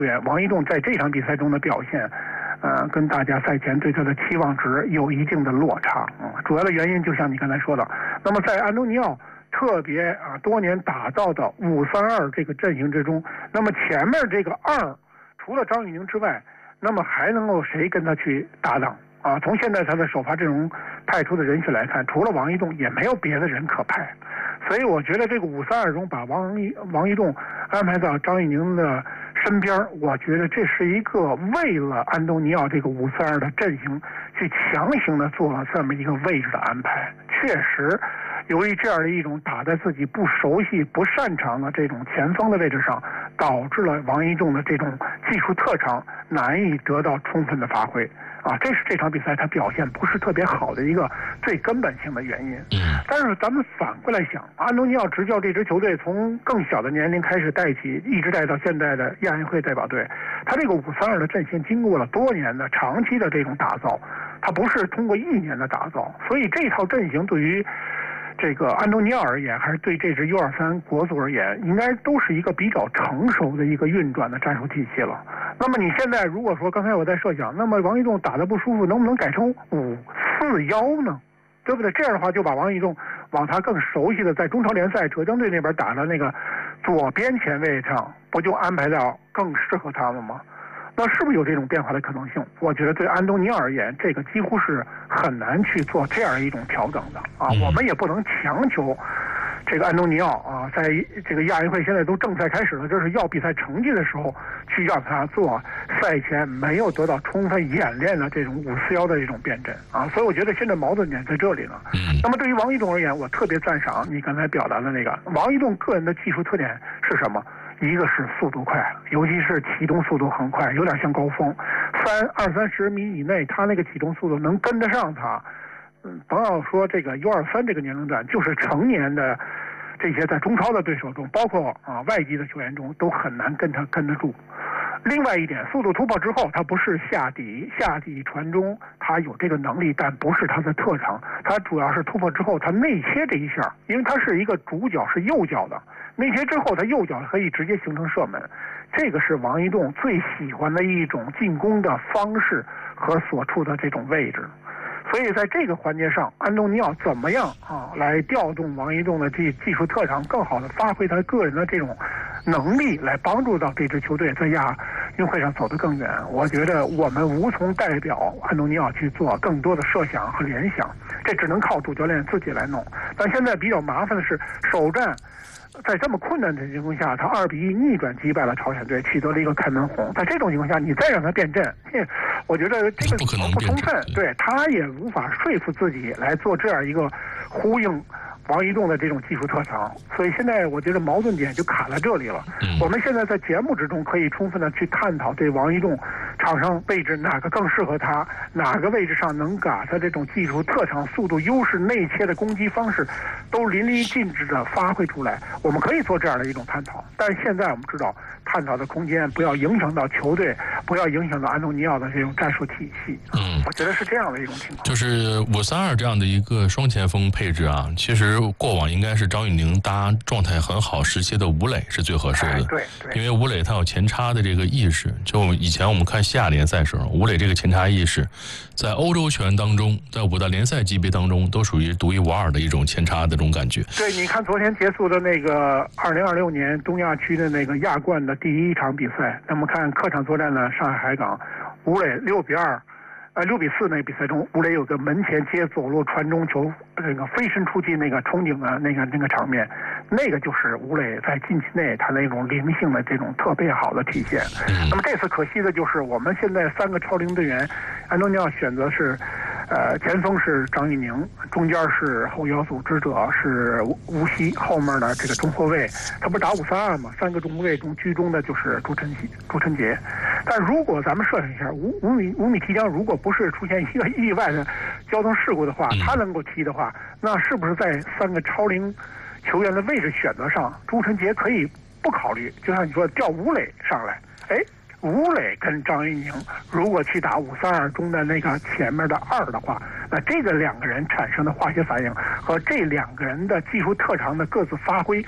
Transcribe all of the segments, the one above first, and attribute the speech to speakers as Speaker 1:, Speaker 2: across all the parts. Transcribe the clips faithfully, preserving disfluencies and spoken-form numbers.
Speaker 1: 王一仲在这场比赛中的表现，呃，跟大家赛前对他的期望值有一定的落差。嗯，主要的原因就像你刚才说的，那么在安东尼奥特别啊多年打造的五三二这个阵型之中，那么前面这个二除了张玉宁之外，那么还能够谁跟他去搭档啊？从现在他的首发阵容派出的人选来看，除了王一仲也没有别的人可派。所以我觉得这个五三二中把王一王一仲安排到张玉宁的身边，我觉得这是一个为了安东尼奥这个五三二的阵型去强行的做了这么一个位置的安排。确实由于这样的一种打在自己不熟悉不擅长的这种前锋的位置上，导致了王一仲的这种技术特长难以得到充分的发挥啊，这是这场比赛他表现不是特别好的一个最根本性的原因。但是咱们反过来想，安东尼奥执教这支球队从更小的年龄开始带起，一直带到现在的亚运会代表队，他这个五三二的阵型经过了多年的长期的这种打造，他不是通过一年的打造，所以这套阵型对于这个安东尼奥而言，还是对这支 U 二三国足而言，应该都是一个比较成熟的一个运转的战术体系了。那么你现在如果说刚才我在设想，那么王一仲打得不舒服，能不能改成五四幺呢？对不对？这样的话就把王一仲往他更熟悉的在中超联赛浙江队那边打的那个左边前卫上，不就安排到更适合他了吗？那是不是有这种变化的可能性？我觉得对安东尼奥而言，这个几乎是很难去做这样一种调整的啊！我们也不能强求这个安东尼奥啊，在这个亚运会现在都正赛开始了，这是要比赛成绩的时候，去让他做赛前没有得到充分演练的这种五四幺的这种辩证啊！所以我觉得现在矛盾点在这里了。那么对于王一仲而言，我特别赞赏你刚才表达的那个王一仲个人的技术特点是什么？一个是速度快，尤其是启动速度很快，有点像高峰，三二三十米以内，他那个启动速度能跟得上他。嗯，甭要说这个 U 二三这个年龄段，就是成年的这些在中超的对手中，包括啊外籍的球员中，都很难跟他跟得住。另外一点，速度突破之后，他不是下底下底传中，他有这个能力，但不是他的特长。他主要是突破之后，他内切这一下，因为他是一个主脚是右脚的，内切之后他右脚可以直接形成射门，这个是王一仲最喜欢的一种进攻的方式和所处的这种位置。所以在这个环节上，安东尼奥怎么样啊来调动王一仲的技技术特长，更好的发挥他个人的这种能力，来帮助到这支球队在亚运会上走得更远？我觉得我们无从代表安东尼奥去做更多的设想和联想，这只能靠主教练自己来弄。但现在比较麻烦的是，首战在这么困难的情况下，他二比一逆转击败了朝鲜队，取得了一个开门红。在这种情况下，你再让他辩证，我觉得这个
Speaker 2: 不可能
Speaker 1: 不充分，对他也无法说服自己来做这样一个呼应王一仲的这种技术特长。所以现在我觉得矛盾点就卡在这里了。
Speaker 2: 嗯、
Speaker 1: 我们现在在节目之中可以充分的去探讨对王一仲场上位置哪个更适合他，哪个位置上能把他这种技术特长、速度优势、内切的攻击方式都淋漓尽致的发挥出来，我们可以做这样的一种探讨。但是现在我们知道，探讨的空间不要影响到球队，不要影响到安东尼奥的这种战术体系。
Speaker 2: 嗯，
Speaker 1: 我觉得是这样的一种情况。
Speaker 2: 就是五三二这样的一个双前锋配置啊，其实过往应该是张玉宁搭状态很好时期的吴磊是最合适的。
Speaker 1: 哎、对, 对，
Speaker 2: 因为吴磊他有前插的这个意识，就以前我们看西亚联赛时候，吴磊这个前插意识，在欧洲球员当中，在五大联赛级别当中，都属于独一无二的一种前插的这种感觉。
Speaker 1: 对，你看昨天结束的那个二零二六年东亚区的那个亚冠的第一场比赛，那么看客场作战的上海海港，吴磊六比二。呃，六比四那个比赛中，吴磊有个门前接左路传中球，那个飞身出击那个憧憬的那个那个场面，那个就是吴磊在禁区内他那种灵性的这种特别好的体现。那么这次可惜的就是我们现在三个超龄队员，安东尼奥选择是，呃，前锋是张玉宁，中间是后腰组织者是吴曦，后面的这个中后卫，他不是打五三二嘛，三个中后卫中居中的就是朱晨朱晨杰。但如果咱们设想一下，五五米五米提江如果不是出现一个意外的交通事故的话，他能够踢的话，那是不是在三个超龄球员的位置选择上，朱晨杰可以不考虑？就像你说调吴磊上来，哎，吴磊跟张玉宁如果去打五三二中的那个前面的二的话，那这个两个人产生的化学反应和这两个人的技术特长的各自发挥，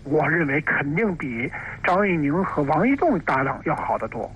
Speaker 1: 我认为肯定比张玉宁和王一仲搭档要好得多。